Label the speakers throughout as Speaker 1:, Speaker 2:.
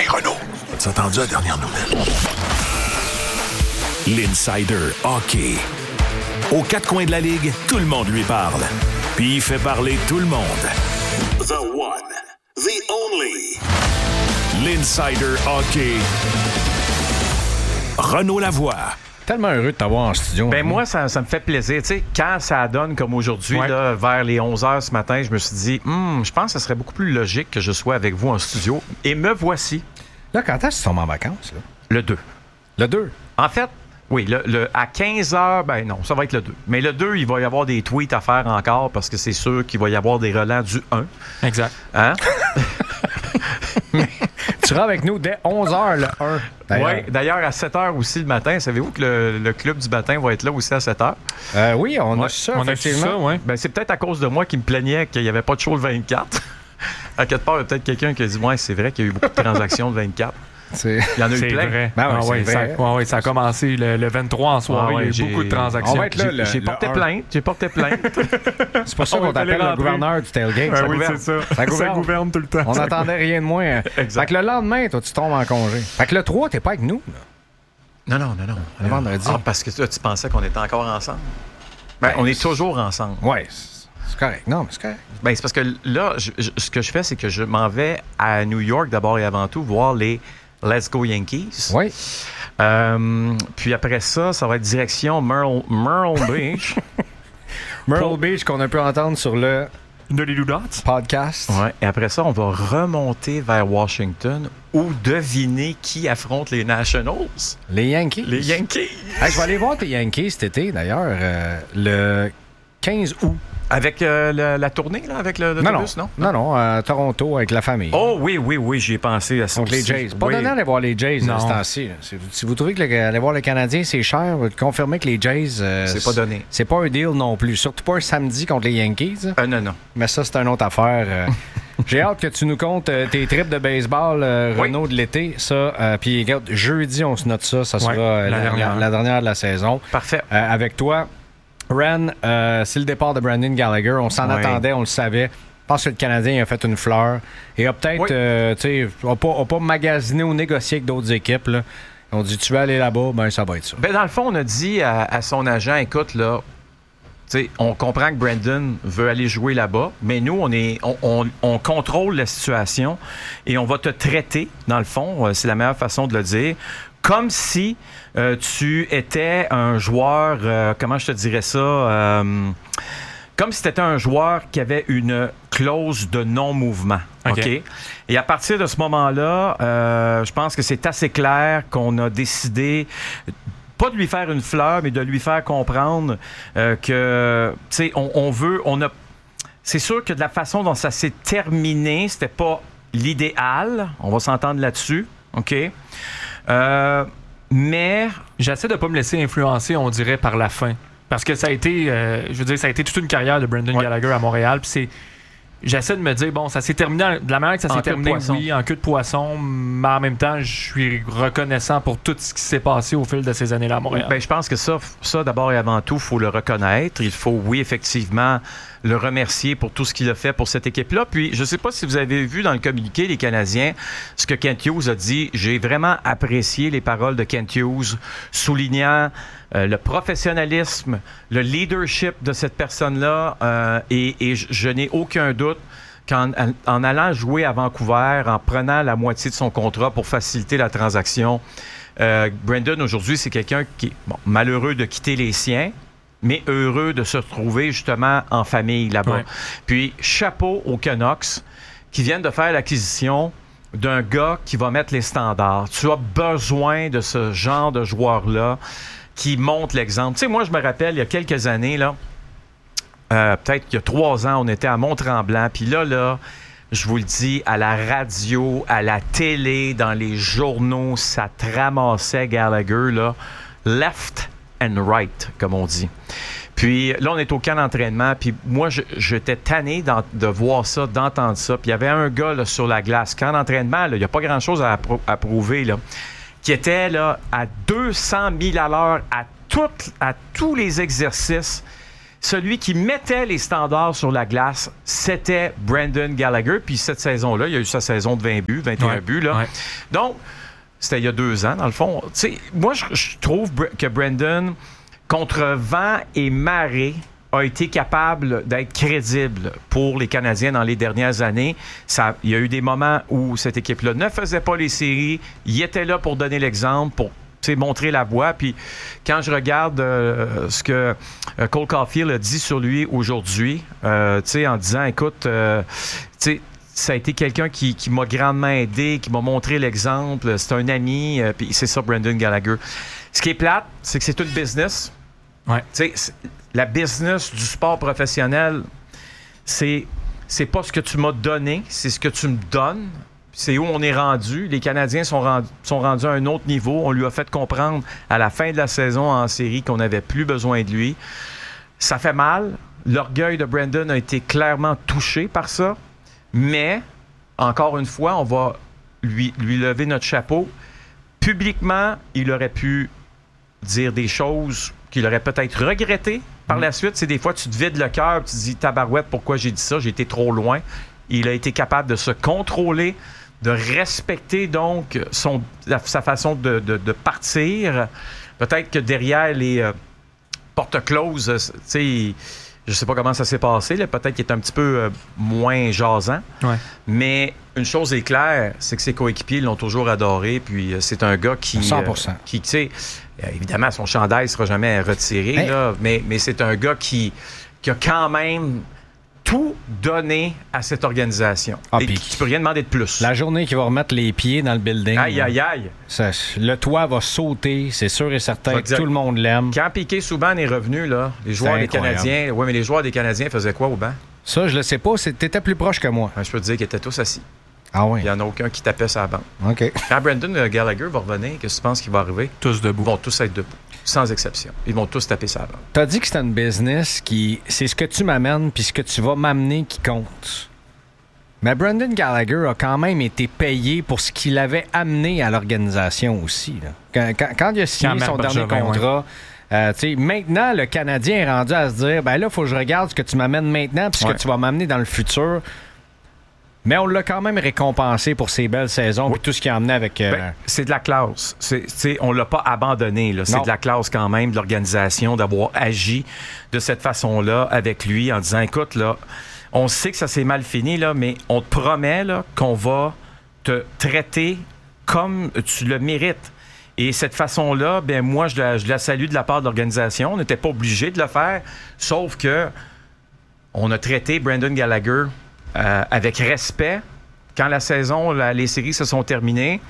Speaker 1: Renaud, as-tu entendu la dernière nouvelle? L'Insider Hockey. Aux quatre coins de la Ligue, tout le monde lui parle. Puis il fait parler tout le monde. The one, the only. L'Insider Hockey. Renaud Lavoie.
Speaker 2: Tellement heureux de t'avoir en studio.
Speaker 3: Ben moi, ça me fait plaisir. Tu sais, quand ça donne comme aujourd'hui, là, vers les 11h ce matin, je me suis dit, je pense que ce serait beaucoup plus logique que je sois avec vous en studio. Et me voici.
Speaker 2: Là, quand est-ce que tu tombes en vacances? Là?
Speaker 3: Le 2.
Speaker 2: Le 2?
Speaker 3: En fait, oui, à 15h, ben non, ça va être le 2. Mais le 2, il va y avoir des tweets à faire encore parce que c'est sûr qu'il va y avoir des relents du 1.
Speaker 4: Exact.
Speaker 3: Hein?
Speaker 2: Tu seras avec nous dès 11h le 1.
Speaker 3: Oui, d'ailleurs à 7h aussi le matin. Savez-vous que le club du matin va être là aussi à 7h?
Speaker 2: Oui, on a ça, effectivement.
Speaker 4: Ça, ouais.
Speaker 3: Ben, c'est peut-être à cause de moi qui me plaignait qu'il n'y avait pas de show le 24. À quelque part, il y a peut-être quelqu'un qui a dit « Ouais, c'est vrai qu'il y a eu beaucoup de transactions le 24. » Il y en a eu plein.
Speaker 4: Vrai.
Speaker 2: Ben oui, c'est vrai.
Speaker 4: Ça a commencé le 23 en soirée. Il y a eu beaucoup de transactions.
Speaker 2: On va être là,
Speaker 3: J'ai porté plainte.
Speaker 2: C'est pour ça qu'on t'appelle le gouverneur du tailgate.
Speaker 4: Oui, c'est ça. Ça gouverne tout le temps.
Speaker 2: On n'attendait rien de moins. Fait que le lendemain, toi, tu tombes en congé. Fait que le 3, t'es pas avec nous. Là.
Speaker 3: Non.
Speaker 2: Le vendredi.
Speaker 3: Parce que tu pensais qu'on était encore ensemble. Ben, on est toujours ensemble.
Speaker 2: Oui, c'est correct. Non, mais c'est correct.
Speaker 3: Ben, c'est parce que là, ce que je fais, c'est que je m'en vais à New York d'abord et avant tout voir les Let's Go Yankees.
Speaker 2: Oui.
Speaker 3: Puis après ça va être direction Myrtle Beach.
Speaker 2: Myrtle Beach qu'on a pu entendre sur le
Speaker 4: Nolly Dots
Speaker 2: podcast.
Speaker 3: Ouais. Et après ça, on va remonter vers Washington où deviner qui affronte les Nationals.
Speaker 2: Les Yankees.
Speaker 3: Les Yankees.
Speaker 2: Hey, je vais aller voir tes Yankees cet été, d'ailleurs, le 15 août.
Speaker 3: Avec la tournée, là, avec l'autobus, non?
Speaker 2: Non, à Toronto, avec la famille.
Speaker 3: Oh, oui, j'y ai pensé à ça.
Speaker 2: Donc, les Jays. Pas donné d'aller voir les Jays de ce temps-ci. Si vous trouvez que aller voir le Canadien, c'est cher, vous confirmez que les Jays...
Speaker 3: c'est pas donné.
Speaker 2: C'est pas un deal non plus. Surtout pas un samedi contre les Yankees.
Speaker 3: Non.
Speaker 2: Mais ça, c'est une autre affaire. J'ai hâte que tu nous comptes tes trips de baseball, Renaud, de l'été. Ça, puis regarde, jeudi, on se note ça. Ça sera la dernière de la saison.
Speaker 3: Parfait.
Speaker 2: Avec toi... Ren, c'est le départ de Brendan Gallagher. On s'en attendait, on le savait. Je pense que le Canadien a fait une fleur. Et a peut-être, tu sais, a pas magasiné ou négocié avec d'autres équipes. Là. On dit, tu veux aller là-bas, ben ça va être ça.
Speaker 3: Ben, dans le fond, on a dit à son agent, écoute, là, on comprend que Brendan veut aller jouer là-bas, mais nous, on contrôle la situation et on va te traiter, dans le fond, c'est la meilleure façon de le dire, comme si tu étais un joueur, comment je te dirais ça, comme si tu étais un joueur qui avait une clause de non-mouvement. OK? Et à partir de ce moment-là, je pense que c'est assez clair qu'on a décidé pas de lui faire une fleur, mais de lui faire comprendre que, tu sais, c'est sûr que de la façon dont ça s'est terminé, c'était pas l'idéal. On va s'entendre là-dessus. OK? Mais
Speaker 4: j'essaie de pas me laisser influencer, on dirait, par la fin. Parce que ça a été, ça a été toute une carrière de Brendan Gallagher à Montréal. Puis j'essaie de me dire, bon, ça s'est terminé de la manière que ça s'est terminé, oui, en queue de poisson, mais en même temps, je suis reconnaissant pour tout ce qui s'est passé au fil de ces années-là à Montréal.
Speaker 3: Ben, je pense que ça d'abord et avant tout, il faut le reconnaître. Il faut, oui, effectivement, le remercier pour tout ce qu'il a fait pour cette équipe-là. Puis, je ne sais pas si vous avez vu dans le communiqué, les Canadiens, ce que Kent Hughes a dit. J'ai vraiment apprécié les paroles de Kent Hughes, soulignant le professionnalisme, le leadership de cette personne-là. Et je n'ai aucun doute qu'en allant jouer à Vancouver, en prenant la moitié de son contrat pour faciliter la transaction, Brendan, aujourd'hui, c'est quelqu'un qui est malheureux de quitter les siens, mais heureux de se retrouver justement en famille là-bas. Ouais. Puis, chapeau aux Canucks qui viennent de faire l'acquisition d'un gars qui va mettre les standards. Tu as besoin de ce genre de joueur-là qui montre l'exemple. Tu sais, moi, je me rappelle, il y a quelques années, là, peut-être qu'il y a 3 ans, on était à Mont-Tremblant, puis là, je vous le dis, à la radio, à la télé, dans les journaux, ça te ramassait Gallagher, là, left and right, comme on dit. Puis là, on est au camp d'entraînement, puis moi, j'étais tanné de voir ça, d'entendre ça. Puis il y avait un gars là, sur la glace, camp d'entraînement, il n'y a pas grand-chose à prouver, là, qui était là, à 200 000 à l'heure à tous les exercices. celui qui mettait les standards sur la glace, c'était Brendan Gallagher. Puis cette saison-là, il y a eu sa saison de 20 buts, 21 buts. Là. Ouais. Donc, c'était il y a 2 ans, dans le fond. T'sais, moi, je trouve que Brendan, contre vent et marée, a été capable d'être crédible pour les Canadiens dans les dernières années. Il y a eu des moments où cette équipe-là ne faisait pas les séries. Il était là pour donner l'exemple, pour montrer la voie. Puis quand je regarde ce que Cole Caulfield a dit sur lui aujourd'hui, en disant, écoute, ça a été quelqu'un qui m'a grandement aidé, qui m'a montré l'exemple, c'est un ami, puis c'est ça, Brendan Gallagher. Ce qui est plate, c'est que c'est une business.
Speaker 4: Ouais.
Speaker 3: La business du sport professionnel, c'est pas ce que tu m'as donné, c'est ce que tu me donnes. C'est où on est rendu. Les Canadiens sont rendus à un autre niveau. On lui a fait comprendre à la fin de la saison en série qu'on n'avait plus besoin de lui. Ça fait mal. L'orgueil de Brendan a été clairement touché par ça. Mais, encore une fois, on va lui lever notre chapeau. Publiquement, il aurait pu dire des choses qu'il aurait peut-être regrettées par la suite. C'est des fois, tu te vides le cœur, tu te dis, tabarouette, pourquoi j'ai dit ça? J'ai été trop loin. Il a été capable de se contrôler, de respecter donc sa façon de partir. Peut-être que derrière les portes closes, je ne sais pas comment ça s'est passé. Là. Peut-être qu'il est un petit peu moins jasant.
Speaker 4: Ouais.
Speaker 3: Mais une chose est claire, c'est que ses coéquipiers l'ont toujours adoré. Puis c'est un gars qui...
Speaker 2: 100%.
Speaker 3: Qui tu sais, évidemment, son chandail ne sera jamais retiré. Hey. Là, mais c'est un gars qui a quand même... tout donné à cette organisation. Et tu peux rien demander de plus.
Speaker 2: La journée qu'il va remettre les pieds dans le building.
Speaker 3: Aïe, aïe, aïe.
Speaker 2: Le toit va sauter, c'est sûr et certain. Tout le monde l'aime.
Speaker 3: Quand Piquet Souban est revenu, là, les joueurs des Canadiens... Oui, mais les joueurs des Canadiens faisaient quoi au banc?
Speaker 2: Ça, je le sais pas. T'étais plus proche que moi.
Speaker 3: Je peux te dire qu'ils étaient tous assis.
Speaker 2: Ah oui?
Speaker 3: Il n'y en a aucun qui tapait sa bande.
Speaker 2: OK.
Speaker 3: Quand Brendan Gallagher va revenir, qu'est-ce que tu penses qu'il va arriver?
Speaker 4: Tous debout.
Speaker 3: Ils vont tous être debout. Sans exception. Ils vont tous taper sa bande.
Speaker 2: T'as dit que c'était une business qui... C'est ce que tu m'amènes puis ce que tu vas m'amener qui compte. Mais Brendan Gallagher a quand même été payé pour ce qu'il avait amené à l'organisation aussi. Là. Quand il a signé son dernier contrat... maintenant, le Canadien est rendu à se dire, ben là, il faut que je regarde ce que tu m'amènes maintenant puis ce que tu vas m'amener dans le futur. Mais on l'a quand même récompensé pour ses belles saisons et tout ce qu'il a amené avec...
Speaker 3: c'est de la classe. On ne l'a pas abandonné. Là. C'est de la classe quand même de l'organisation d'avoir agi de cette façon-là avec lui en disant, écoute, là, on sait que ça s'est mal fini, là, mais on te promet là, qu'on va te traiter comme tu le mérites. Et cette façon-là, ben moi, je la salue de la part de l'organisation. On n'était pas obligé de le faire, sauf que on a traité Brendan Gallagher avec respect quand la saison, les séries se sont terminées.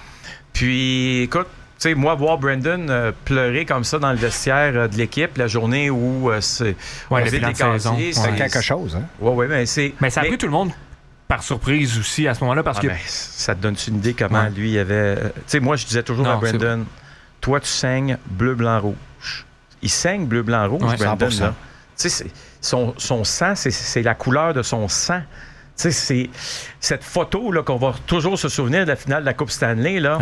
Speaker 3: Puis, écoute, tu sais, moi, voir Brendan pleurer comme ça dans le vestiaire de l'équipe la journée où on vide les casiers,
Speaker 2: c'est quelque chose, hein?
Speaker 3: Oui, mais
Speaker 4: ça a pris tout le monde par surprise aussi à ce moment-là parce que...
Speaker 3: ça te donne une idée comment lui avait... Tu sais, moi, je disais toujours à Brendan, toi, tu saignes bleu, blanc, rouge. Il saigne bleu, blanc, rouge, Brendan, là. Tu sais, son sang, c'est la couleur de son sang. Tu sais, c'est cette photo là, qu'on va toujours se souvenir de la finale de la Coupe Stanley, là,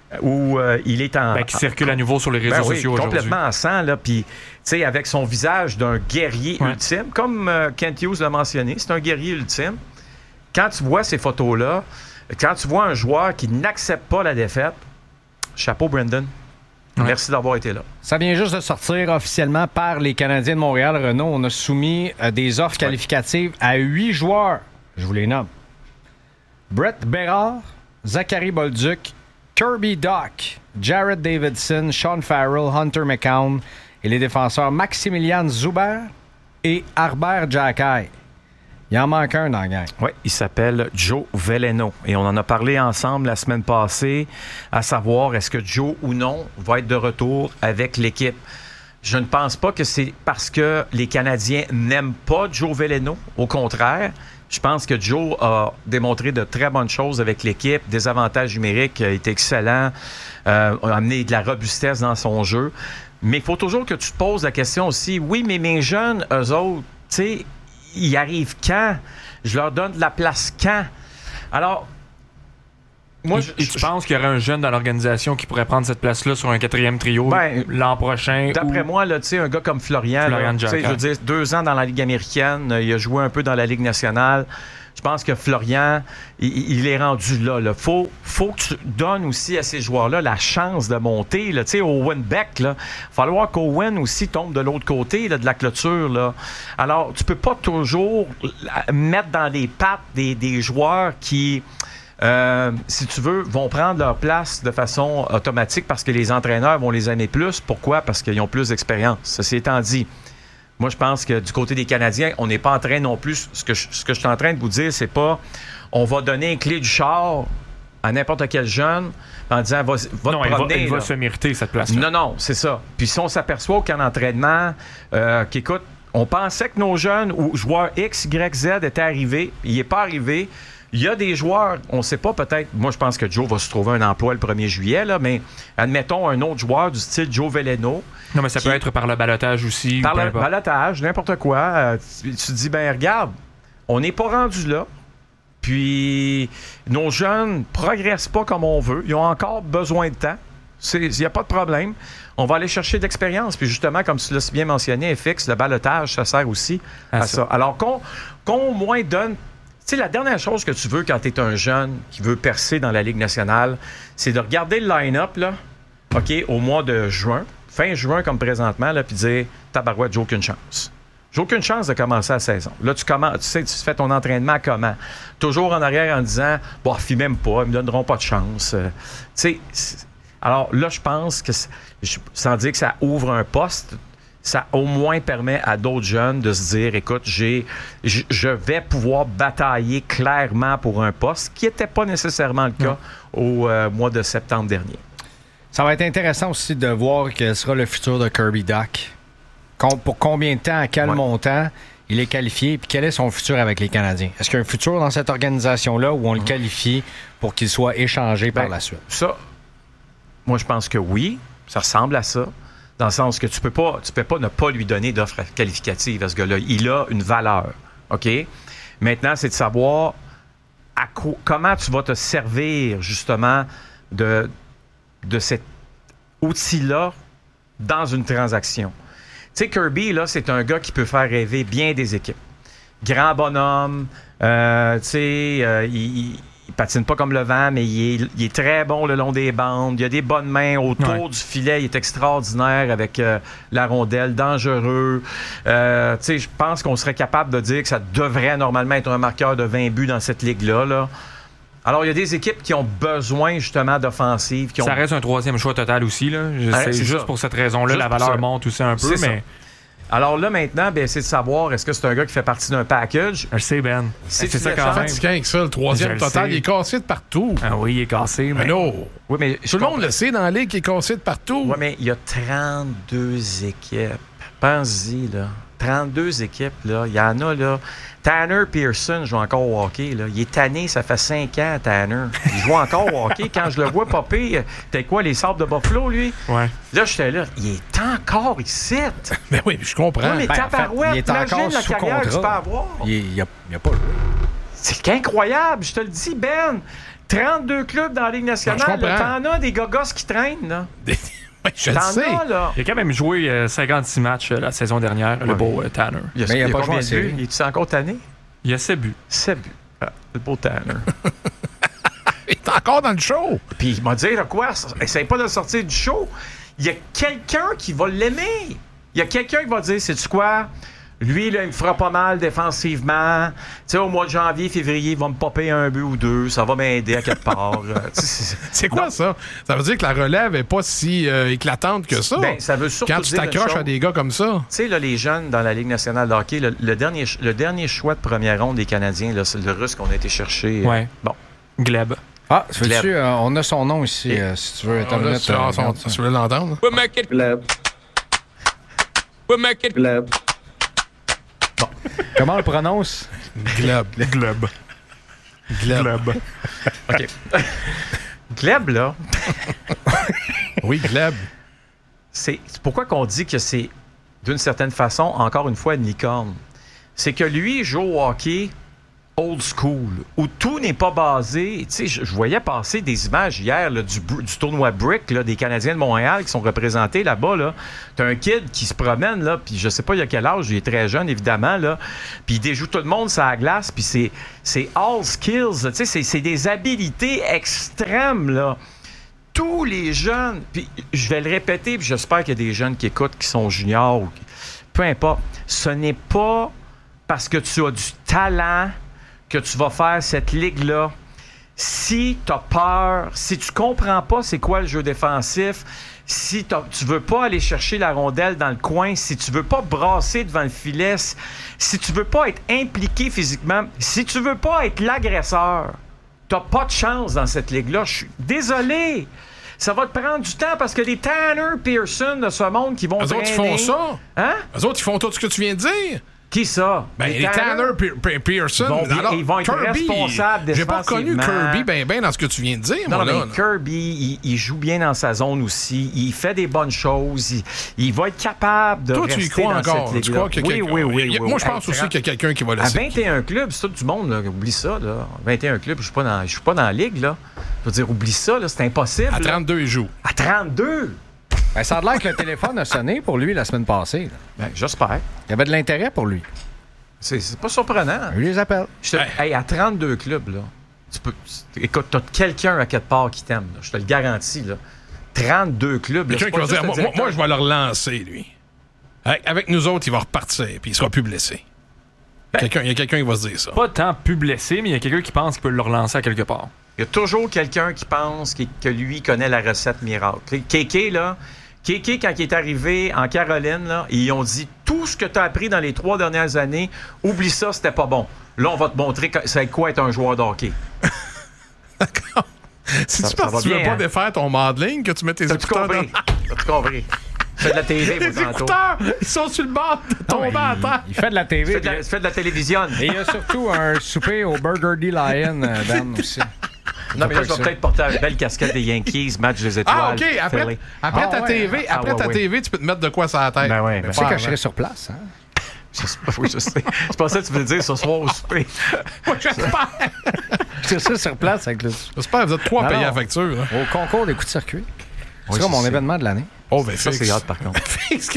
Speaker 3: où il est en...
Speaker 4: qui circule à nouveau sur les réseaux sociaux aujourd'hui.
Speaker 3: Complètement en sang, là, puis, tu sais, avec son visage d'un guerrier ultime, comme Kent Hughes l'a mentionné, c'est un guerrier ultime. Quand tu vois ces photos-là, quand tu vois un joueur qui n'accepte pas la défaite, chapeau, Brendan. Merci d'avoir été là.
Speaker 2: Ça vient juste de sortir officiellement par les Canadiens de Montréal. Renaud, on a soumis des offres qualificatives à 8 joueurs. Je vous les nomme. Brett Bérard, Zachary Bolduc, Kirby Dach, Jared Davidson, Sean Farrell, Hunter McCown et les défenseurs Maximilian Zuber et Harbert Jackay. Il en manque un dans la gang.
Speaker 3: Oui, il s'appelle Joe Veleno. Et on en a parlé ensemble la semaine passée, à savoir est-ce que Joe ou non va être de retour avec l'équipe. Je ne pense pas que c'est parce que les Canadiens n'aiment pas Joe Veleno. Au contraire, je pense que Joe a démontré de très bonnes choses avec l'équipe, des avantages numériques, il est excellent, a amené de la robustesse dans son jeu. Mais il faut toujours que tu te poses la question aussi, oui, mais mes jeunes, eux autres, tu sais, ils arrivent quand? Je leur donne de la place quand? Alors,
Speaker 4: Tu penses qu'il y aurait un jeune dans l'organisation qui pourrait prendre cette place-là sur un 4e trio l'an prochain?
Speaker 3: D'après moi, là, un gars comme Florian je veux dire, 2 ans dans la Ligue américaine, il a joué un peu dans la Ligue nationale. Je pense que Florian, il est rendu là. Faut que tu donnes aussi à ces joueurs-là la chance de monter. Là. Owen Beck, il va falloir qu'Owen aussi tombe de l'autre côté là, de la clôture. Là. Alors, tu peux pas toujours mettre dans les pattes des joueurs qui, si tu veux, vont prendre leur place de façon automatique parce que les entraîneurs vont les aimer plus. Pourquoi? Parce qu'ils ont plus d'expérience. Ceci étant dit, moi, je pense que du côté des Canadiens, on n'est pas en train non plus... Ce que je suis en train de vous dire, c'est pas on va donner une clé du char à n'importe quel jeune en disant va
Speaker 4: non, te promener. Il va se mériter cette place-là.
Speaker 3: Non, c'est ça. Puis si on s'aperçoit qu'en entraînement, qu'écoute, on pensait que nos jeunes ou joueurs X, Y, Z étaient arrivés, il n'est pas arrivé. Il y a des joueurs, on ne sait pas peut-être, moi je pense que Joe va se trouver un emploi le 1er juillet, là, mais admettons un autre joueur du style Joe Veleno.
Speaker 4: Non, mais ça peut être par le balotage aussi.
Speaker 3: Par le balotage, n'importe quoi. Tu te dis, regarde, on n'est pas rendu là. Puis nos jeunes progressent pas comme on veut. Ils ont encore besoin de temps. Il n'y a pas de problème. On va aller chercher de l'expérience. Puis justement, comme tu l'as si bien mentionné, FX, le balotage, ça sert aussi à ça. Alors qu'on au moins donne... Tu sais, la dernière chose que tu veux quand tu es un jeune qui veut percer dans la Ligue nationale, c'est de regarder le line-up, là, OK, au mois de juin, fin juin comme présentement, là, puis dire « Tabarouette, j'ai aucune chance. J'ai aucune chance de commencer la saison. » Là, tu fais ton entraînement comment? Toujours en arrière en disant « Bon, ils m'aiment pas, ils me donneront pas de chance. » Tu sais, alors là, je pense que, sans dire que ça ouvre un poste, ça au moins permet à d'autres jeunes de se dire, écoute, je vais pouvoir batailler clairement pour un poste, ce qui n'était pas nécessairement le cas au mois de septembre dernier.
Speaker 2: Ça va être intéressant aussi de voir quel sera le futur de Kirby Dach. Pour combien de temps, à quel montant il est qualifié, puis quel est son futur avec les Canadiens? Est-ce qu'il y a un futur dans cette organisation-là où on le qualifie pour qu'il soit échangé par la suite?
Speaker 3: Ça, moi, je pense que oui. Ça ressemble à ça. Dans le sens que tu peux pas ne pas lui donner d'offre qualificative à ce gars-là. Il a une valeur. OK? Maintenant, c'est de savoir comment tu vas te servir, justement, de cet outil-là dans une transaction. Tu sais, Kirby, là, c'est un gars qui peut faire rêver bien des équipes. Grand bonhomme, tu sais, il patine pas comme le vent, mais il est très bon le long des bandes. Il a des bonnes mains autour du filet. Il est extraordinaire avec la rondelle, dangereux. Tu sais, je pense qu'on serait capable de dire que ça devrait normalement être un marqueur de 20 buts dans cette ligue-là. Là. Alors, il y a des équipes qui ont besoin justement d'offensives. Ça
Speaker 4: reste un 3e choix total aussi. Là. C'est juste pour cette raison-là, la valeur monte aussi un peu. Mais...
Speaker 3: Alors là, maintenant, c'est de savoir, est-ce que c'est un gars qui fait partie d'un package?
Speaker 4: Je sais, Ben.
Speaker 5: C'est ça quand même. C'est avec ça, le 3e total, il est cassé de partout.
Speaker 4: Ah oui, il est cassé. Mais
Speaker 5: non. Oui, mais tout le monde le sait dans la ligue qu'il est cassé de partout.
Speaker 3: Oui, mais il y a 32 équipes. Pense-y, là. 32 équipes, là. Il y en a, là. Tanner Pearson joue encore au hockey, là. Il est tanné, ça fait 5 ans, Tanner. Il joue encore au hockey. Quand je le vois popper, t'es quoi, les Sables de Buffalo, lui?
Speaker 4: Ouais.
Speaker 3: Là, j'étais là. Il est encore ici.
Speaker 5: Ben oui, je comprends.
Speaker 3: Oui, mais tabarouette,
Speaker 2: il est encore
Speaker 3: la
Speaker 2: sous
Speaker 3: carrière
Speaker 2: contrat.
Speaker 3: que tu peux avoir.
Speaker 2: Il a pas joué.
Speaker 3: C'est incroyable, je te le dis, Ben. 32 clubs dans la Ligue nationale. T'en as des gogos qui traînent, là.
Speaker 5: Oui, je le sais.
Speaker 3: Là.
Speaker 4: Il a quand même joué 56 matchs la saison dernière, le beau Tanner.
Speaker 3: Il a pas joué en série. Il est encore tanné?
Speaker 4: Il a 7 buts.
Speaker 3: 7 buts. Ah, le beau Tanner.
Speaker 5: Il est encore dans le show.
Speaker 3: Puis il m'a dit, là, quoi? Essaye pas de sortir du show. Il y a quelqu'un qui va l'aimer. Il y a quelqu'un qui va dire, sais-tu quoi? Lui, là, il me fera pas mal défensivement. Tu sais, au mois de janvier, février, il va me popper un but ou deux. Ça va m'aider à quelque part.
Speaker 5: C'est quoi ça? Ça veut dire que la relève n'est pas si éclatante que ça?
Speaker 3: Ben, ça veut surtout
Speaker 5: quand tu t'accroches à des gars comme ça.
Speaker 3: Tu sais, là, les jeunes dans la Ligue nationale de hockey, le dernier choix de première ronde des Canadiens, là, c'est le Russe qu'on a été chercher.
Speaker 4: Bon. Gleb.
Speaker 2: Ah, veux-tu, on a son nom ici, si tu veux.
Speaker 5: Tu veux l'entendre?
Speaker 6: Gleb. Gleb.
Speaker 2: Bon. Comment on le prononce?
Speaker 5: Gleb.
Speaker 4: Gleb.
Speaker 5: Gleb.
Speaker 3: OK. Gleb, là.
Speaker 5: Oui, Gleb.
Speaker 3: C'est pourquoi qu'on dit que c'est, d'une certaine façon, encore une fois, une licorne. C'est que lui joue au hockey old school, où tout n'est pas basé. Tu sais, je voyais passer des images hier là, du tournoi Brick là, des Canadiens de Montréal qui sont représentés là-bas. Là. T'as un kid qui se promène, là, puis je sais pas il a quel âge, il est très jeune évidemment, là, puis il déjoue tout le monde sur la glace, puis c'est all skills. Tu sais, c'est des habilités extrêmes, là. Tous les jeunes, puis je vais le répéter, puis j'espère qu'il y a des jeunes qui écoutent, qui sont juniors, peu importe, ce n'est pas parce que tu as du talent que tu vas faire cette ligue-là. Si tu as peur, si tu comprends pas c'est quoi le jeu défensif, si tu veux pas aller chercher la rondelle dans le coin, si tu veux pas brasser devant le filet, si tu veux pas être impliqué physiquement, si tu veux pas être l'agresseur, t'as pas de chance dans cette ligue-là. Je suis désolé. Ça va te prendre du temps parce que les Tanner Pearson de ce monde qui vont traîner...
Speaker 5: Eux autres, ils font ça.
Speaker 3: Hein?
Speaker 5: Eux autres, ils font tout ce que tu viens de dire.
Speaker 3: Qui ça?
Speaker 5: Ben, les Tanner Pearson.
Speaker 3: Ils vont être
Speaker 5: Kirby,
Speaker 3: responsables défensivement.
Speaker 5: J'ai pas reconnu Kirby ben dans ce que tu viens de dire,
Speaker 3: non,
Speaker 5: moi,
Speaker 3: mais
Speaker 5: là.
Speaker 3: Kirby, il joue bien dans sa zone aussi. Il fait des bonnes choses. Il va être capable de rester
Speaker 5: tu y crois
Speaker 3: dans
Speaker 5: encore?
Speaker 3: cette ligue-là.
Speaker 5: Tu crois que
Speaker 3: Oui.
Speaker 5: Moi, je pense aussi qu'il y a quelqu'un qui va
Speaker 3: À
Speaker 5: laisser.
Speaker 3: 21 clubs, c'est tout du monde, là. Oublie ça, là. 21 clubs, je suis pas dans la ligue, là. Je veux dire, oublie ça, là. C'est impossible.
Speaker 5: À 32, il joue.
Speaker 3: À 32?
Speaker 2: Ben, ça a l'air que le téléphone a sonné pour lui la semaine passée. Là.
Speaker 3: Ben, j'espère.
Speaker 2: Il y avait de l'intérêt pour lui.
Speaker 3: C'est pas surprenant.
Speaker 2: Il les appelle.
Speaker 3: Hey, à 32 clubs, là, écoute, t'as quelqu'un à quelque part qui t'aime. Là, je te le garantis. Là. 32 clubs.
Speaker 5: Quelqu'un qui va dire, moi, je vais le relancer, lui. Avec nous autres, il va repartir, puis il sera plus blessé. Il y a quelqu'un qui va se dire ça.
Speaker 4: Pas tant plus blessé, mais il y a quelqu'un qui pense qu'il peut le relancer à quelque part.
Speaker 3: Il y a toujours quelqu'un qui pense que lui connaît la recette miracle. Kéké, là... Kéké, quand il est arrivé en Caroline, là, ils ont dit tout ce que tu as appris dans les 3 dernières années, oublie ça, c'était pas bon. Là, on va te montrer c'est quoi être un joueur de hockey.
Speaker 5: D'accord. C'est-tu parce que tu veux pas défaire ton modeling que tu mets tes écouteurs dans...
Speaker 3: T'as-tu compris? Fais de la TV,
Speaker 5: les écouteurs, ils sont sur le bord de tomber à terre.
Speaker 2: Il fait de la TV.
Speaker 3: Fais de la télévision.
Speaker 2: Et il y a surtout un souper au Burgundy Lion, Dan, aussi.
Speaker 3: Non, mais là, je vais peut-être porter une belle casquette des Yankees, match des étoiles.
Speaker 5: Ah, OK. Après ta TV, tu peux te mettre de quoi sur la tête.
Speaker 3: Ben oui.
Speaker 2: Tu sais que je serai sur place, hein?
Speaker 3: Oui, je sais. Je pensais que tu voulais dire ce soir au souper.
Speaker 5: Moi, j'espère.
Speaker 2: C'est ça, sur place avec le...
Speaker 5: J'espère que vous êtes 3 à payer la facture. Hein.
Speaker 2: Au concours des coups de circuit.
Speaker 3: Oui,
Speaker 2: c'est mon événement de l'année.
Speaker 5: Oh, ben
Speaker 3: ça, c'est hâte, par contre.
Speaker 5: Fix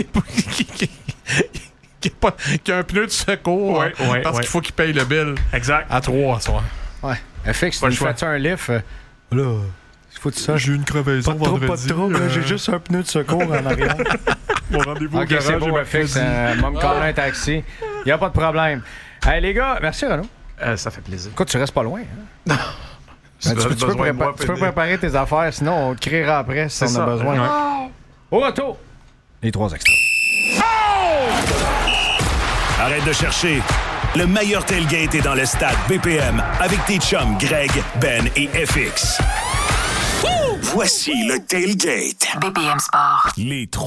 Speaker 5: qui a un pneu de secours parce qu'il faut qu'il paye le bill.
Speaker 4: Exact.
Speaker 5: À 3 ce soir.
Speaker 2: Ouais. FX, tu fais un lift. Là, il faut ça.
Speaker 5: J'ai eu une crevaison vendredi.
Speaker 2: Pas de trouble, j'ai juste un pneu de secours en arrière.
Speaker 5: Mon rendez-vous au
Speaker 2: OK,
Speaker 5: garage
Speaker 2: c'est beau, FX. Moi, me coller un taxi. Il n'y a pas de problème. Hey, les gars, merci, Renaud.
Speaker 3: Ça fait plaisir.
Speaker 2: Écoute, tu restes pas loin. Hein? Tu peux préparer tes affaires, sinon on te criera après si on a besoin. Ouais. Au retour, les 3 extras.
Speaker 1: Arrête de chercher. Le meilleur tailgate est dans le stade BPM avec tes chums Greg, Ben et FX. Voici le tailgate.
Speaker 6: BPM Sport.
Speaker 1: Les 3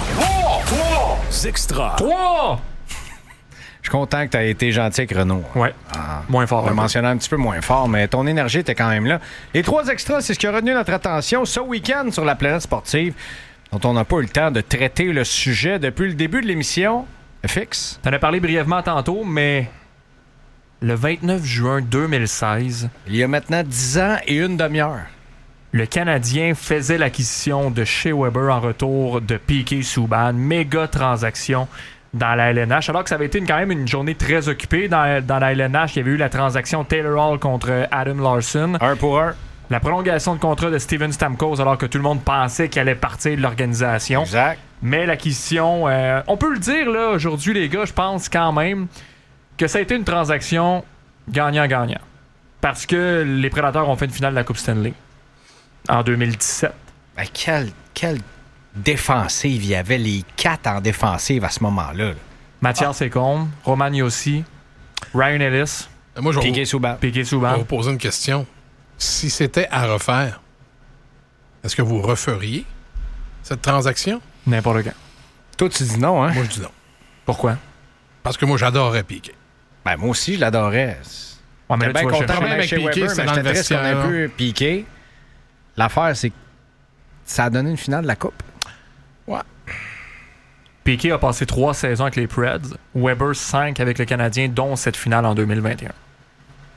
Speaker 1: extras.
Speaker 4: 3!
Speaker 2: Je suis content que tu aies été gentil avec Renaud.
Speaker 4: Ouais. Moins fort.
Speaker 2: On l'a mentionné un petit peu moins fort, mais ton énergie était quand même là. Les 3 extras, c'est ce qui a retenu notre attention ce week-end sur la planète sportive, dont on n'a pas eu le temps de traiter le sujet depuis le début de l'émission. FX.
Speaker 4: T'en as parlé brièvement tantôt, mais le 29 juin 2016...
Speaker 2: Il y a maintenant 10 ans et une demi-heure.
Speaker 4: Le Canadien faisait l'acquisition de Shea Weber en retour de Piquet Subban. Méga transaction dans la LNH. Alors que ça avait été quand même une journée très occupée dans la LNH. Il y avait eu la transaction Taylor Hall contre Adam Larson.
Speaker 2: 1 pour 1.
Speaker 4: La prolongation de contrat de Steven Stamkos alors que tout le monde pensait qu'il allait partir de l'organisation.
Speaker 2: Exact.
Speaker 4: Mais l'acquisition, on peut le dire là aujourd'hui les gars, je pense quand même que ça a été une transaction gagnant-gagnant. Parce que les Prédateurs ont fait une finale de la Coupe Stanley en 2017.
Speaker 2: Ben, quelle défensive il y avait, les 4 en défensive à ce moment-là.
Speaker 4: Mathias Ekholm, Roman Josi, Ryan Ellis,
Speaker 5: Moi, je vais
Speaker 2: Piquet Subban.
Speaker 5: vous poser une question. Si c'était à refaire, est-ce que vous referiez cette transaction?
Speaker 4: n'importe quand.
Speaker 2: Toi, tu dis non, hein?
Speaker 5: Moi, je dis non.
Speaker 4: Pourquoi?
Speaker 5: Parce que moi, j'adorais Piquet.
Speaker 2: Ben, moi aussi, je l'adorais.
Speaker 4: Ouais, mais là,
Speaker 2: J'étais bien
Speaker 4: tu vas
Speaker 2: content
Speaker 4: chercher-
Speaker 2: avec
Speaker 5: avec Piquet,
Speaker 2: Weber,
Speaker 5: c'était
Speaker 2: mais
Speaker 5: dans
Speaker 2: j'étais
Speaker 5: le
Speaker 2: triste qu'on ait
Speaker 5: vestiaire.
Speaker 2: pu Piquet. L'affaire, c'est que ça a donné une finale de la Coupe.
Speaker 5: Ouais.
Speaker 4: Piquet a passé 3 saisons avec les Preds, Weber 5 avec le Canadien, dont cette finale en 2021.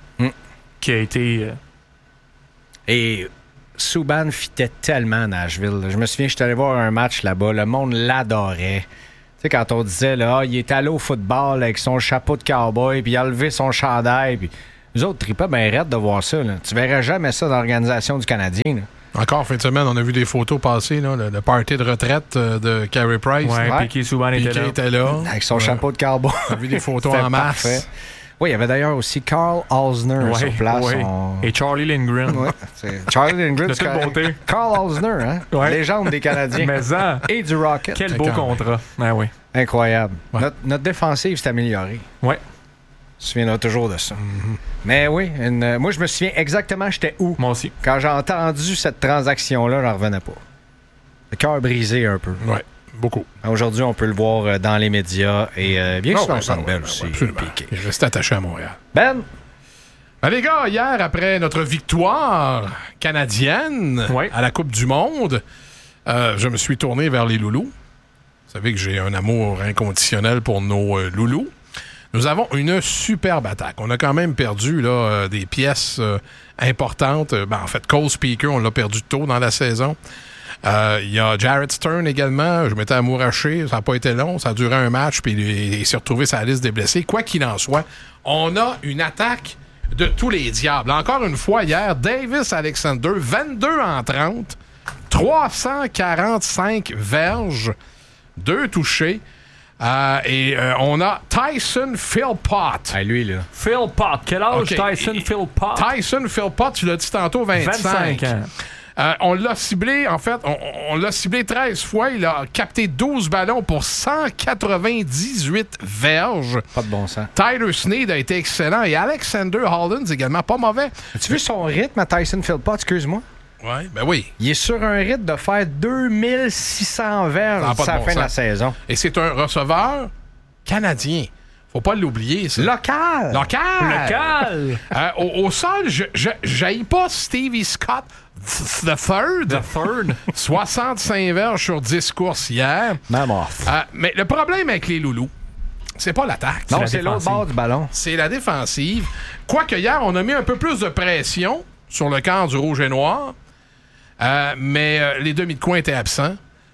Speaker 4: qui a été...
Speaker 2: Et Subban fitait tellement à Nashville. Je me souviens, j'étais allé voir un match là-bas. Le monde l'adorait. Tu sais, quand on disait, là, il est allé au football avec son chapeau de cowboy, puis il a levé son chandail, puis nous autres tripaient bien raide de voir ça. Là. Tu verrais jamais ça dans l'organisation du Canadien. Là.
Speaker 5: Encore fin de semaine, on a vu des photos passer, là, le party de retraite de Carey Price.
Speaker 4: Ouais. Piquet Subban était là.
Speaker 2: Avec son chapeau de cowboy.
Speaker 5: On a vu des photos en masse.
Speaker 2: Parfait. Oui, il y avait d'ailleurs aussi Carl Osner sur place.
Speaker 4: Et Charlie Lindgren.
Speaker 2: Ouais, Charlie Lindgren,
Speaker 4: de toute beauté.
Speaker 2: Carl Osner, hein?
Speaker 4: Ouais.
Speaker 2: Légende des Canadiens.
Speaker 4: Mais ça.
Speaker 2: Et du Rocket.
Speaker 4: Quel beau contrat. Ah, oui.
Speaker 2: Incroyable.
Speaker 5: Ouais.
Speaker 2: Notre défensive s'est améliorée.
Speaker 4: Oui.
Speaker 2: Tu te souviendras toujours de ça. Mais oui, moi, je me souviens exactement j'étais où.
Speaker 4: Moi aussi.
Speaker 2: Quand j'ai entendu cette transaction-là, je n'en revenais pas. Le cœur brisé un peu.
Speaker 5: Oui, beaucoup.
Speaker 2: Aujourd'hui, on peut le voir dans les médias et bien sûr, on s'en belle aussi.
Speaker 5: Absolument. Il reste attaché à Montréal.
Speaker 2: Ben?
Speaker 5: Ben les gars, hier, après notre victoire canadienne à la Coupe du Monde, je me suis tourné vers les loulous. Vous savez que j'ai un amour inconditionnel pour nos loulous. Nous avons une superbe attaque. On a quand même perdu là, des pièces importantes. En fait, Cole Speaker, on l'a perdu tôt dans la saison. Il y a Jarrett Stern également. Je m'étais amouraché. Ça n'a pas été long. Ça a duré un match, puis il s'est retrouvé sur la liste des blessés. Quoi qu'il en soit, on a une attaque de tous les diables. Encore une fois, hier, Davis Alexander, 22 en 30, 345 verges, 2 touchés. On a Tyson Philpott.
Speaker 2: Lui, là.
Speaker 4: Philpott. Quel âge,
Speaker 5: Okay.
Speaker 4: Tyson Philpott?
Speaker 5: Tyson Philpott, tu l'as dit tantôt, 25
Speaker 4: ans.
Speaker 5: On l'a ciblé, en fait, on l'a ciblé 13 fois. Il a capté 12 ballons pour 198 verges.
Speaker 2: Pas de bon sens.
Speaker 5: Tyler Snead a été excellent. Et Alexander Hollins également, pas mauvais.
Speaker 2: As-tu vu son rythme à Tyson Philpott, excuse-moi?
Speaker 5: Oui, ben oui.
Speaker 2: Il est sur un rythme de faire 2600 verges d'ici la fin de la saison.
Speaker 5: Et c'est un receveur canadien. Faut pas l'oublier, ça.
Speaker 2: Local!
Speaker 5: Au sol, j'haïs pas Stevie Scott the third. 65 verges sur 10 courses hier.
Speaker 2: Même off.
Speaker 5: Mais le problème avec les loulous, c'est pas l'attaque.
Speaker 2: Non, c'est l'autre bord du ballon.
Speaker 5: C'est la défensive. Quoique hier, on a mis un peu plus de pression sur le camp du rouge et noir. Mais les demi de coin étaient absents.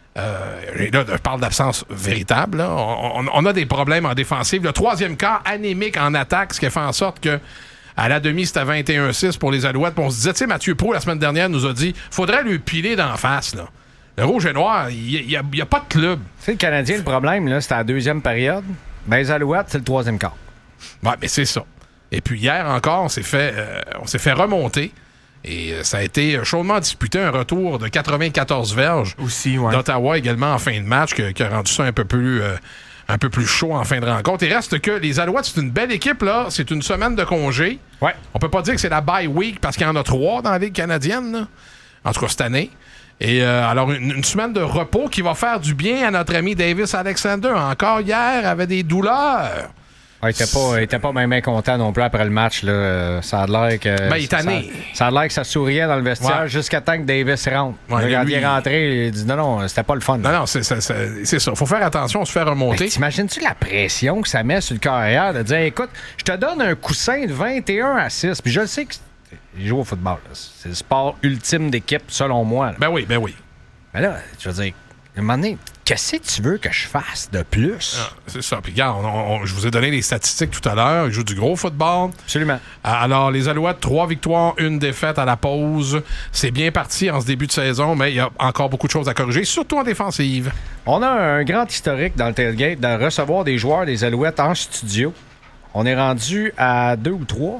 Speaker 5: Et là, je parle d'absence véritable. Là. On a des problèmes en défensive. Le troisième quart anémique en attaque, ce qui a fait en sorte que à la demi, c'était 21-6 pour les Alouettes. Puis on se disait, tu sais, Mathieu Pro, la semaine dernière, nous a dit faudrait lui piler d'en face. Là. Le rouge et noir, il n'y a pas de club.
Speaker 2: Tu sais, le Canadien, le problème, là, c'était la deuxième période. Ben, les Alouettes, c'est le troisième quart.
Speaker 5: Ouais, mais c'est ça. Et puis hier encore, on s'est fait remonter. Et ça a été chaudement disputé, un retour de 94 verges
Speaker 4: aussi, ouais.
Speaker 5: d'Ottawa également en fin de match, qui a rendu ça un peu plus chaud en fin de rencontre. Il reste que les Alouettes, c'est une belle équipe, là. C'est une semaine de congé.
Speaker 2: Ouais.
Speaker 5: On peut pas dire que c'est la bye week parce qu'il y en a 3 dans la Ligue canadienne, là. En tout cas cette année. Et alors, une semaine de repos qui va faire du bien à notre ami Davis Alexander. Encore hier, avait des douleurs.
Speaker 2: Il était pas même content non plus après le match. Là. Ça a l'air que.
Speaker 5: Ben, il est tanné.
Speaker 2: Ça a l'air que ça souriait dans le vestiaire jusqu'à temps que Davis rentre.
Speaker 5: Ouais,
Speaker 2: quand il est rentré, il dit non, c'était pas le fun.
Speaker 5: Non, c'est ça. Faut faire attention, on se fait remonter.
Speaker 2: Ben, t'imagines-tu la pression que ça met sur le carrière de dire écoute, je te donne un coussin de 21-6, puis je le sais que il joue au football. Là. C'est le sport ultime d'équipe, selon moi. Là.
Speaker 5: Ben oui.
Speaker 2: Mais là, je veux dire, à un moment donné, qu'est-ce que tu veux que je fasse de plus?
Speaker 5: Ah, c'est ça. Puis regarde, je vous ai donné les statistiques tout à l'heure. Ils jouent du gros football.
Speaker 2: Absolument.
Speaker 5: Alors, les Alouettes, 3 victoires, 1 défaite à la pause. C'est bien parti en ce début de saison, mais il y a encore beaucoup de choses à corriger, surtout en défensive. On
Speaker 2: a un grand historique dans le tailgate de recevoir des joueurs des Alouettes en studio. On est rendu à 2 ou 3.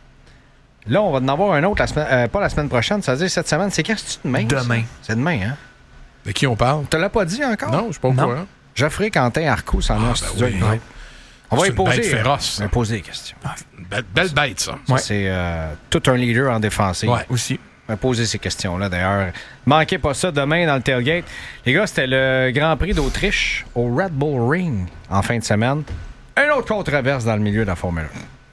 Speaker 2: Là, on va en avoir un autre, pas la semaine prochaine, ça veut dire cette semaine. C'est quand c'est demain?
Speaker 4: Demain.
Speaker 2: C'est demain, hein?
Speaker 5: De qui on parle?
Speaker 2: Tu l'as pas dit encore?
Speaker 5: Non, je sais pas pourquoi.
Speaker 2: Geoffrey Quentin Arcou s'en est en studio.
Speaker 5: Oui.
Speaker 2: On va y poser.
Speaker 5: Bête féroce.
Speaker 2: On va poser des questions.
Speaker 5: Belle bête, ça.
Speaker 2: Ouais. C'est tout un leader en défensive.
Speaker 5: Ouais.
Speaker 4: Aussi.
Speaker 2: On va poser ces questions-là, d'ailleurs. Manquez pas ça demain dans le tailgate. Les gars, c'était le Grand Prix d'Autriche au Red Bull Ring en fin de semaine. Un autre controverse dans le milieu de la Formule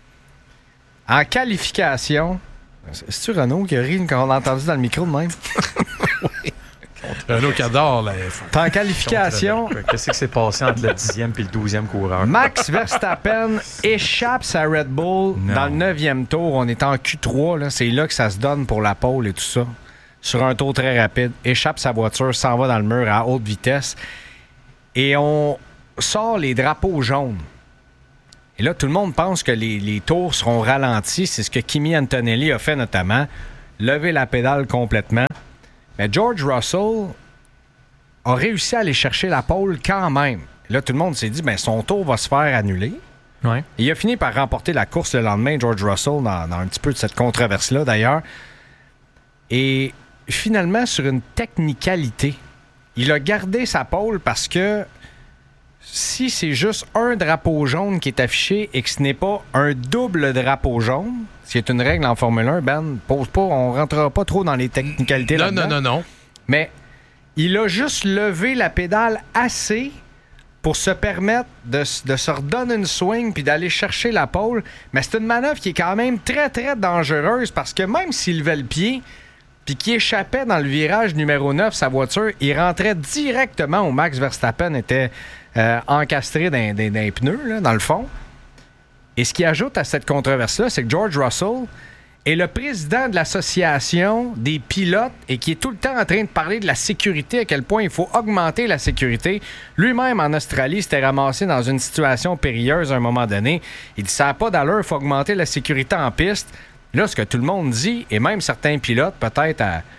Speaker 2: 1. En qualification, c'est-tu Renaud qui a ri quand on l'a entendu dans le micro de même?
Speaker 5: Oui. Renault qui adore la
Speaker 2: T'es en qualification.
Speaker 3: Qu'est-ce qui s'est passé entre le 10e et le 12e coureur?
Speaker 2: Max Verstappen échappe sa Red Bull dans le 9e tour. On est en Q3. Là. C'est là que ça se donne pour la pole et tout ça. Sur un tour très rapide. Échappe sa voiture, s'en va dans le mur à haute vitesse. Et on sort les drapeaux jaunes. Et là, tout le monde pense que les tours seront ralentis. C'est ce que Kimi Antonelli a fait notamment. Lever la pédale complètement. Mais George Russell a réussi à aller chercher la pole quand même. Là, tout le monde s'est dit, son tour va se faire annuler.
Speaker 4: Ouais.
Speaker 2: Et il a fini par remporter la course le lendemain, George Russell, dans un petit peu de cette controverse-là, d'ailleurs. Et finalement, sur une technicalité, il a gardé sa pole parce que si c'est juste un drapeau jaune qui est affiché et que ce n'est pas un double drapeau jaune, ce qui est une règle en Formule 1, Ben, pose pas, on rentrera pas trop dans les technicalités là-dedans.
Speaker 5: Non.
Speaker 2: Mais il a juste levé la pédale assez pour se permettre de se redonner une swing puis d'aller chercher la pole. Mais c'est une manœuvre qui est quand même très, très dangereuse parce que même s'il levait le pied puis qu'il échappait dans le virage numéro 9, sa voiture, il rentrait directement où Max Verstappen était encastré dans les pneus, là, dans le fond. Et ce qui ajoute à cette controverse-là, c'est que George Russell est le président de l'association des pilotes et qui est tout le temps en train de parler de la sécurité, à quel point il faut augmenter la sécurité. Lui-même, en Australie, s'était ramassé dans une situation périlleuse à un moment donné. Il dit « ça n'a pas d'allure, il faut augmenter la sécurité en piste ». Là, ce que tout le monde dit, et même certains pilotes, peut-être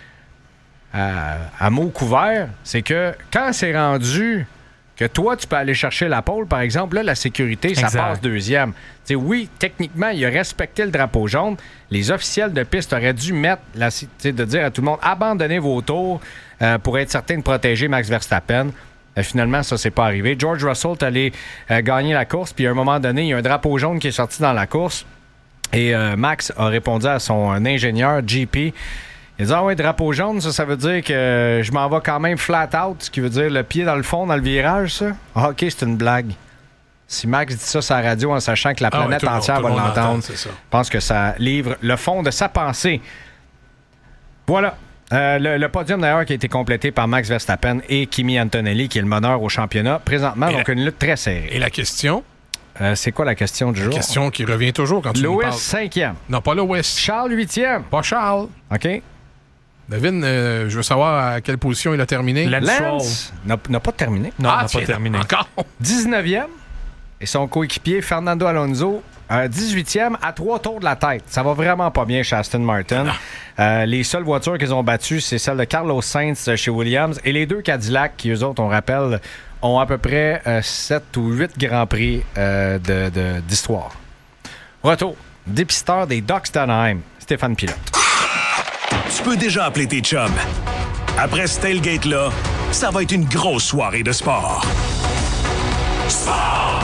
Speaker 2: à mots couverts, c'est que quand c'est rendu que toi, tu peux aller chercher la pole, par exemple, là, la sécurité, ça passe deuxième. T'sais, oui, techniquement, il a respecté le drapeau jaune. Les officiels de piste auraient dû mettre, de dire à tout le monde, abandonnez vos tours pour être certain de protéger Max Verstappen. Finalement, ça, c'est pas arrivé. George Russell est allé gagner la course, puis à un moment donné, il y a un drapeau jaune qui est sorti dans la course. Et Max a répondu à son ingénieur, JP. Il a dit « Ah ouais, drapeau jaune, ça veut dire que je m'en vais quand même flat out, ce qui veut dire le pied dans le fond, dans le virage, ça? Ah, OK, c'est une blague. » Si Max dit ça sur la radio en sachant que la planète entière va l'entendre, je pense que ça livre le fond de sa pensée. Voilà. Le podium, d'ailleurs, qui a été complété par Max Verstappen et Kimi Antonelli, qui est le meneur au championnat. Présentement, donc une lutte très serrée.
Speaker 5: Et la question?
Speaker 2: C'est quoi la question du jour?
Speaker 5: La question qui revient toujours quand tu nous parles.
Speaker 2: Lewis, 5e.
Speaker 5: Non, pas Lewis.
Speaker 2: Charles, 8e.
Speaker 5: Pas Charles.
Speaker 2: OK.
Speaker 5: David, je veux savoir à quelle position il a terminé.
Speaker 2: Lance n'a pas terminé.
Speaker 4: Non, il n'a pas terminé.
Speaker 5: Encore?
Speaker 2: 19e. Et son coéquipier, Fernando Alonso, 18e, à 3 tours de la tête. Ça va vraiment pas bien chez Aston Martin. Les seules voitures qu'ils ont battues, c'est celle de Carlos Sainz chez Williams. Et les deux Cadillacs, qui eux autres, on rappelle, ont à peu près 7 ou 8 Grands Prix d'histoire. Retour. Dépisteur des Ducks d'Anaheim, Stéphane Pilote.
Speaker 1: Tu peux déjà appeler tes chums. Après ce tailgate-là, ça va être une grosse soirée de sport. Sport!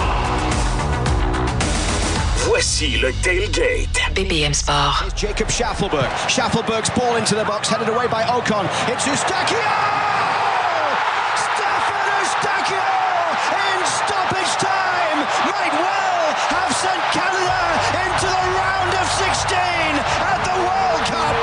Speaker 1: Voici le tailgate.
Speaker 6: BPM Sport.
Speaker 7: It's Jacob Schaffelberg. Schaffelberg's ball into the box, headed away by Ocon. It's Eustachio! Stefan Eustachio in stoppage time might well have sent Canada into the round of 16 at the World Cup.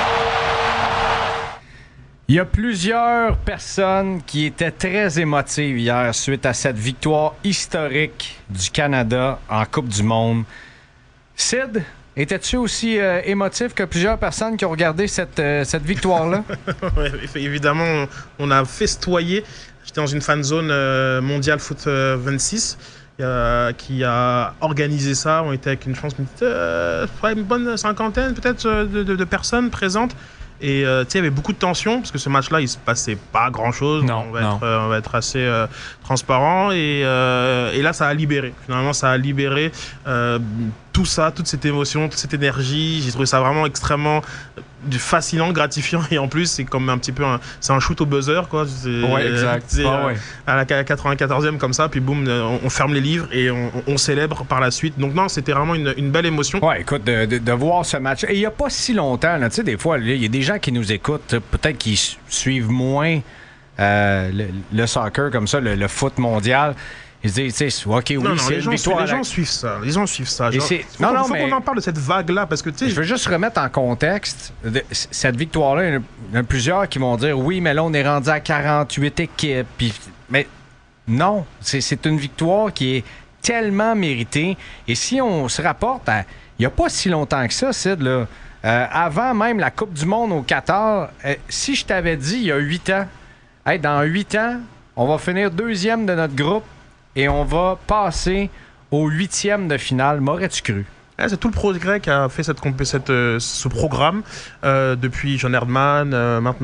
Speaker 2: Il y a plusieurs personnes qui étaient très émotives hier suite à cette victoire historique du Canada en Coupe du Monde. Sid, étais-tu aussi émotif que plusieurs personnes qui ont regardé cette victoire-là?
Speaker 8: Oui, évidemment, on a festoyé. J'étais dans une fan zone mondiale foot 26 qui a organisé ça. On était avec une bonne cinquantaine peut-être de personnes présentes. Et il y avait beaucoup de tension parce que ce match-là, il se passait pas grand-chose. On va être assez transparent. Et là, ça a libéré. Finalement, ça a libéré tout ça, toute cette émotion, toute cette énergie. J'ai trouvé ça vraiment extrêmement fascinant, gratifiant. Et en plus, c'est comme un petit peu c'est un shoot au buzzer, quoi.
Speaker 4: Ouais, exact.
Speaker 8: À la 94e comme ça, puis boum, on ferme les livres et on célèbre par la suite. Donc non, c'était vraiment une belle émotion.
Speaker 2: Ouais, écoute, de voir ce match. Et il n'y a pas si longtemps, tu sais, des fois, il y a des gens qui nous écoutent, peut-être qui suivent moins le soccer comme ça, le foot mondial. Ils se disent, OK, oui,
Speaker 8: non,
Speaker 2: c'est
Speaker 8: les
Speaker 2: une victoire.
Speaker 8: Les gens suivent ça. Les gens suivent ça.
Speaker 2: Il faut
Speaker 8: qu'on en parle de cette vague-là, parce que, tu sais...
Speaker 2: Je veux juste remettre en contexte cette victoire-là. Il y en a plusieurs qui vont dire, oui, mais là, on est rendu à 48 équipes. Mais non, c'est une victoire qui est tellement méritée. Et si on se rapporte à... Il n'y a pas si longtemps que ça, Sid, là, avant même la Coupe du Monde au Qatar, si je t'avais dit il y a 8 ans, dans 8 ans, on va finir 2e de notre groupe et on va passer au 8e de finale, m'aurais-tu cru?
Speaker 8: C'est tout le progrès qu'a fait ce programme depuis John Erdmann, maintenant